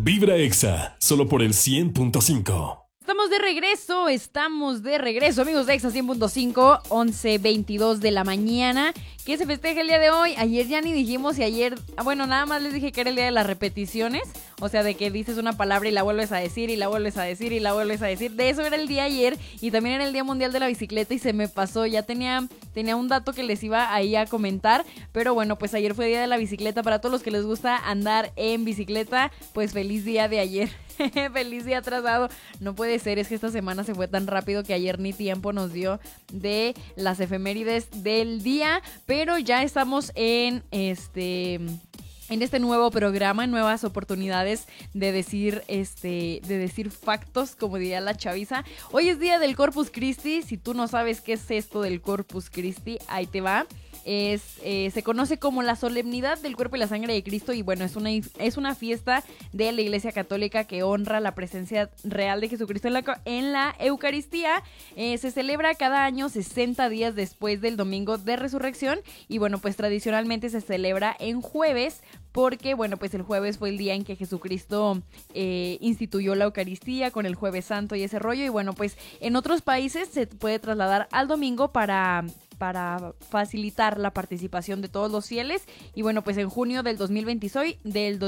Vibra Exa, solo por el 100.5. Estamos de regreso, amigos de Exa 100.5, 11:22 de la mañana. ¿Qué se festeja el día de hoy? Ayer ya ni dijimos y ayer, bueno, nada más les dije que era el día de las repeticiones. O sea, de que dices una palabra y la vuelves a decir y la vuelves a decir y la vuelves a decir. De eso era el día ayer y también era el Día Mundial de la Bicicleta y se me pasó. Ya tenía un dato que les iba ahí a comentar. Pero bueno, pues ayer fue Día de la Bicicleta. Para todos los que les gusta andar en bicicleta, pues feliz día de ayer. Feliz día atrasado. No puede ser, es que esta semana se fue tan rápido que ayer ni tiempo nos dio de las efemérides del día. Pero ya estamos en este nuevo programa, en nuevas oportunidades de decir factos, como diría la chaviza. Hoy es día del Corpus Christi. Si tú no sabes qué es esto del Corpus Christi, ahí te va. Se conoce como la solemnidad del cuerpo y la sangre de Cristo y bueno, es una fiesta de la Iglesia Católica que honra la presencia real de Jesucristo en la Eucaristía. Se celebra cada año 60 días después del Domingo de Resurrección y bueno, pues tradicionalmente se celebra en jueves porque bueno, pues el jueves fue el día en que Jesucristo instituyó la Eucaristía con el Jueves Santo y ese rollo y bueno, pues en otros países se puede trasladar al domingo para facilitar la participación de todos los fieles y bueno, pues en junio del 2026, del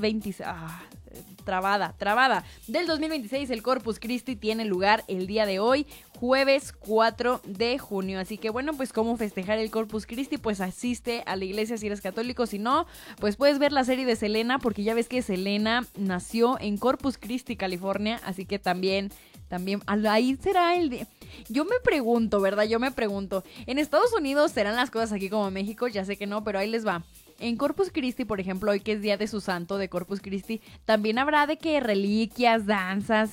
2026 el Corpus Christi tiene lugar el día de hoy, jueves 4 de junio, así que bueno, pues cómo festejar el Corpus Christi, pues asiste a la iglesia si eres católico, si no, pues puedes ver la serie de Selena, porque ya ves que Selena nació en Corpus Christi, California, así que también ahí será el día. Yo me pregunto, ¿verdad? ¿En Estados Unidos serán las cosas aquí como en México? Ya sé que no, pero ahí les va. En Corpus Christi, por ejemplo, hoy que es día de su santo de Corpus Christi, también habrá de que reliquias, danzas,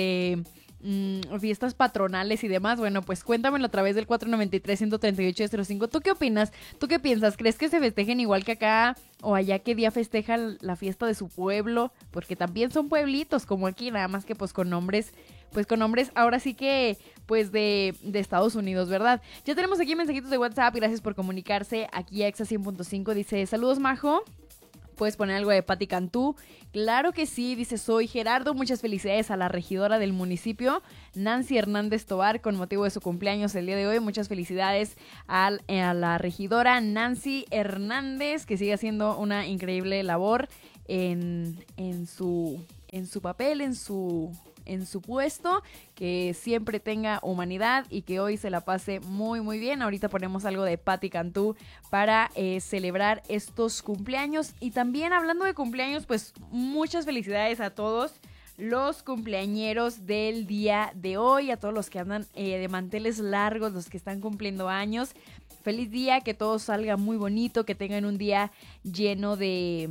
fiestas patronales y demás. Bueno, pues cuéntamelo a través del 493-138-05. ¿Tú qué opinas? ¿Tú qué piensas? ¿Crees que se festejen igual que acá o allá? ¿Qué día festejan la fiesta de su pueblo? Porque también son pueblitos como aquí, nada más que pues con nombres ahora sí que pues de Estados Unidos, ¿verdad? Ya tenemos aquí mensajitos de WhatsApp, gracias por comunicarse aquí a Exa 100.5. Dice, saludos Majo, ¿puedes poner algo de Patti Cantú? Claro que sí, dice, soy Gerardo, muchas felicidades a la regidora del municipio, Nancy Hernández Tobar, con motivo de su cumpleaños el día de hoy. Muchas felicidades a la regidora Nancy Hernández, que sigue haciendo una increíble labor en su papel, en su puesto, que siempre tenga humanidad y que hoy se la pase muy muy bien. Ahorita ponemos algo de Patti Cantú para celebrar estos cumpleaños. Y también hablando de cumpleaños, pues muchas felicidades a todos los cumpleañeros del día de hoy, a todos los que andan de manteles largos, los que están cumpliendo años. Feliz día, que todo salga muy bonito, que tengan un día lleno de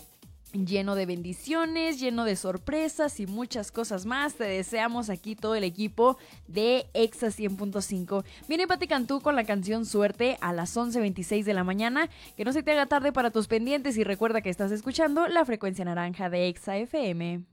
bendiciones, lleno de sorpresas y muchas cosas más. Te deseamos aquí todo el equipo de Exa 100.5. Viene Patti Cantú con la canción Suerte a las 11:26 de la mañana. Que no se te haga tarde para tus pendientes y recuerda que estás escuchando la frecuencia naranja de Exa FM.